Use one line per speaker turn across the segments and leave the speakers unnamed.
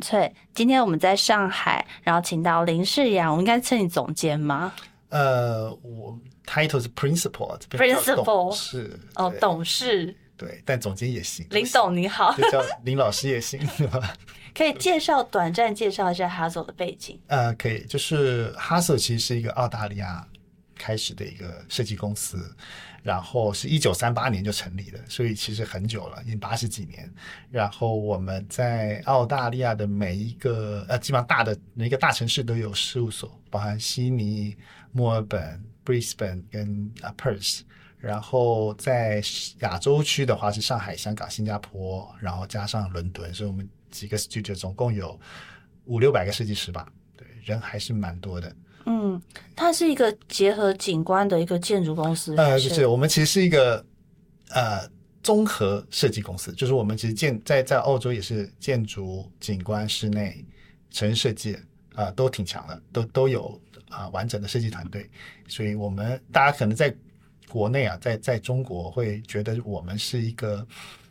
粹。今天我们在上海，然后请到林世阳，我应该称你总监吗？
我 title 是 principal，
是董事。
对，但总监也行。
林董你好，
就叫林老师也行，对吧？
可以短暂介绍一下 Hazel 的背景？
可以，就是 Hazel 其实是一个澳大利亚开始的一个设计公司，然后是1938年就成立的，所以其实很久了，已经80几年。然后我们在澳大利亚的每一个基本上每一个大城市都有事务所，包含悉尼、墨尔本、Brisbane 跟Perth。然后在亚洲区的话是上海、香港、新加坡，然后加上伦敦，所以我们几个 studio 总共有500-600个设计师吧，对，人还是蛮多的。
它是一个结合景观的一个建筑公司。
就是我们其实是一个综合设计公司，就是我们其实在澳洲也是建筑、景观、室内、城市设计都挺强的，都有完整的设计团队，所以我们大家可能在国内在中国会觉得我们是一个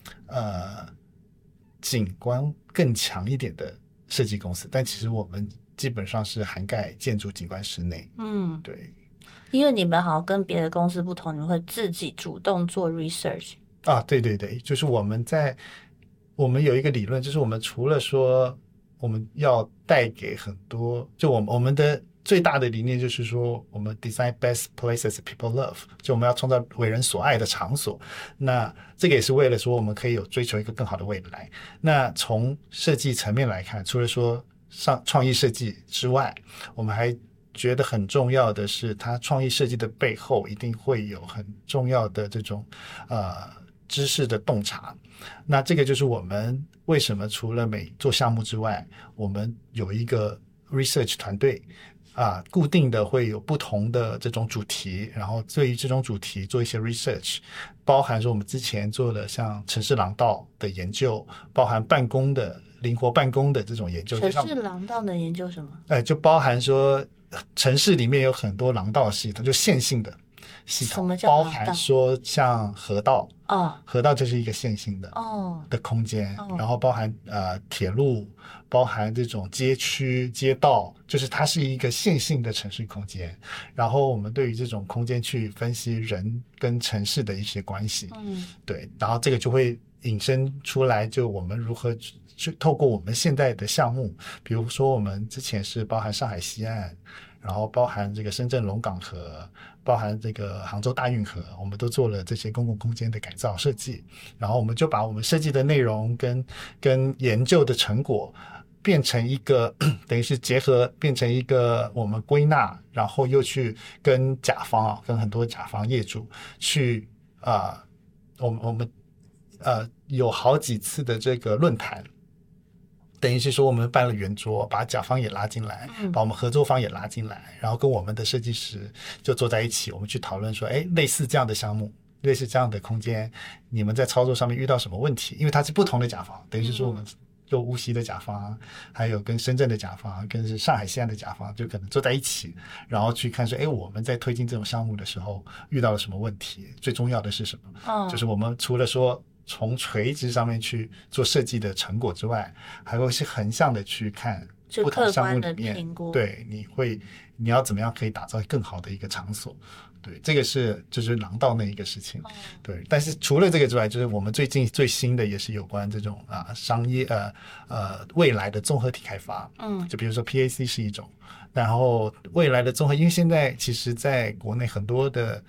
景观更强一点的设计公司，但其实我们基本上是涵盖建筑、景观、室内。对，
因为你们好像跟别的公司不同，你们会自己主动做 research。
对对对，就是我们有一个理论，就是我们除了说我们要带给很多，就我们的最大的理念就是说，我们 design best places people love， 就我们要创造为人所爱的场所。那这个也是为了说，我们可以有追求一个更好的未来。那从设计层面来看，除了说创意设计之外，我们还觉得很重要的是，它创意设计的背后一定会有很重要的这种知识的洞察。那这个就是我们为什么除了每做项目之外，我们有一个 research 团队固定的会有不同的这种主题，然后对于这种主题做一些 research， 包含说我们之前做的像城市廊道的研究，包含灵活办公的这种研究。
城市廊道的研究什么？
就包含说城市里面有很多廊道系统，就线性的系统，包含说像河道。河道就是一个线性的的空间，然后包含铁路，包含这种街区街道，就是它是一个线性的城市空间。然后我们对于这种空间去分析人跟城市的一些关系，对，然后这个就会引申出来，就我们如何去透过我们现在的项目，比如说我们之前是包含上海西岸，然后包含这个深圳龙岗河，包含这个杭州大运河，我们都做了这些公共空间的改造设计。然后我们就把我们设计的内容跟研究的成果变成一个等于是变成一个我们归纳，然后又去跟跟很多甲方业主去我们有好几次的这个论坛，等于是说我们办了圆桌，把甲方也拉进来，把我们合作方也拉进来，然后跟我们的设计师就坐在一起，我们去讨论说，类似这样的项目，类似这样的空间，你们在操作上面遇到什么问题？因为它是不同的甲方，等于是说我们有无锡的甲方，还有跟深圳的甲方，跟上海西岸的甲方，就可能坐在一起，然后去看说，我们在推进这种项目的时候遇到了什么问题？最重要的是什么？就是我们除了说从垂直上面去做设计的成果之外，还会是横向的去看不同项目里面，对，你要怎么样可以打造更好的一个场所。对，这个就是廊道那一个事情。对，但是除了这个之外，就是我们最近最新的也是有关这种商业未来的综合体开发。就比如说 PAC 是一种，然后未来的综合，因为现在其实在国内很多的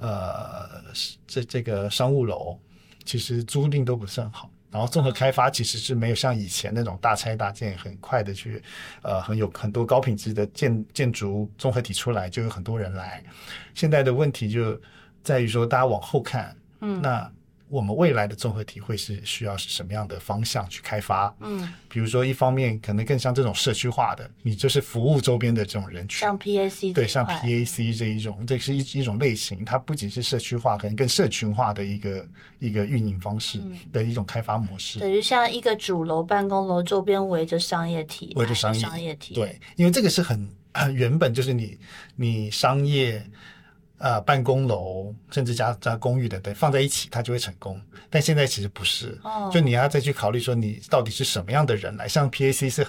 这个商务楼其实租赁都不是很好，然后综合开发其实是没有像以前那种大拆大建很快的去很多高品质的建筑综合体出来就有很多人来。现在的问题就在于说大家往后看，那我们未来的综合体会是需要是什么样的方向去开发？比如说一方面可能更像这种社区化的，你就是服务周边的这种人群，
像 PAC
对，像 PAC 这一种，这是一种类型，它不仅是社区化，可能更社群化的一个运营方式的一种开发模式。
对，就像一个主楼办公楼周边围着商业体，
对，因为这个是很原本就是你商业。办公楼甚至加公寓的，对，放在一起它就会成功。但现在其实不是，就你要再去考虑说你到底是什么样的人来，像 PAC 是